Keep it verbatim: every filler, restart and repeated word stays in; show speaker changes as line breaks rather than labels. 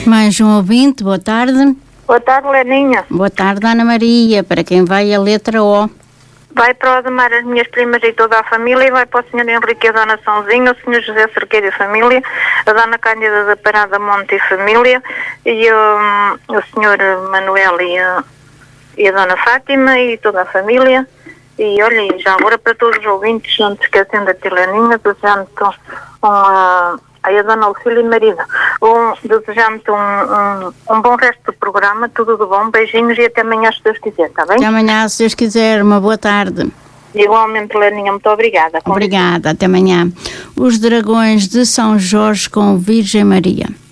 Mais um ouvinte, boa tarde.
Boa tarde, Leninha.
Boa tarde, Ana Maria. Para quem vai a letra O?
Vai para o Ademar, as minhas primas e toda a família, e vai para o senhor Henrique e a Dona Sãozinha, o senhor José Cerqueira e família, a Dona Cândida da Parada Monte e família, e um, o senhor Manuel e a, e a Dona Fátima e toda a família. E olha, e já agora para todos os ouvintes, não te esquecendo da Tileninha, desejando uma... Aí a Dona Lucília e marido, um, desejando-te um, um, um bom resto do programa, tudo de bom, beijinhos e até amanhã, se Deus quiser, está bem?
Até amanhã, se Deus quiser, uma boa tarde.
Igualmente, Leninha, muito obrigada.
Obrigada, até amanhã. Os Dragões de São Jorge com Virgem Maria.